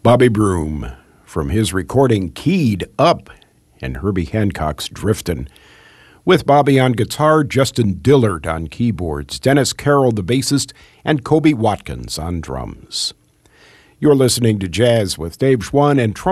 Bobby Broom from his recording Keyed Up and Herbie Hancock's Driftin'. With Bobby on guitar, Justin Dillard on keyboards, Dennis Carroll the bassist, and Kobe Watkins on drums. You're listening to Jazz with Dave Schwann and